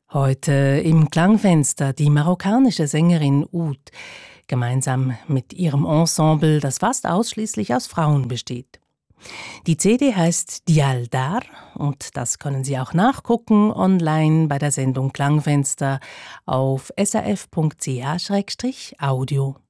Heute im Klangfenster die marokkanische Sängerin Oud, gemeinsam mit ihrem Ensemble, das fast ausschließlich aus Frauen besteht. Die CD heißt Dial Dar und das können Sie auch nachgucken online bei der Sendung Klangfenster auf srf.ch/audio.